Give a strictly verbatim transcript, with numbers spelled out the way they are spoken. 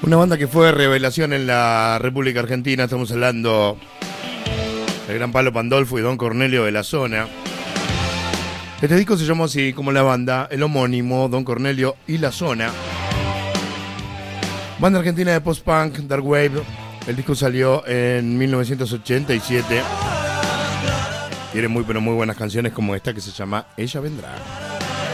Una banda que fue revelación en la República Argentina. Estamos hablando del Gran Palo Pandolfo y Don Cornelio de la Zona. Este disco se llamó así como la banda, el homónimo, Don Cornelio y la Zona. Banda argentina de post-punk, dark wave. El disco salió en mil novecientos ochenta y siete. Tiene muy pero muy buenas canciones como esta que se llama Ella Vendrá.